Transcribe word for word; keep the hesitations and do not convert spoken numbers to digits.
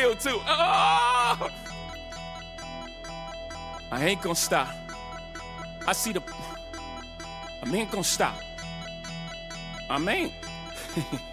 feel too. Oh! I ain't gonna stop. I see the. I ain't gonna stop. I ain't.